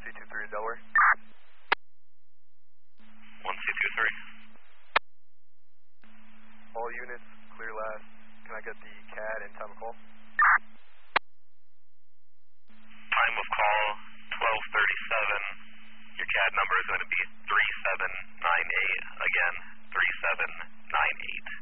1C23 Delaware. 1C23. All units, clear last. Can I get the CAD and time of call? Time of call, 12:37. Your CAD number is going to be 3798. Again, 3798.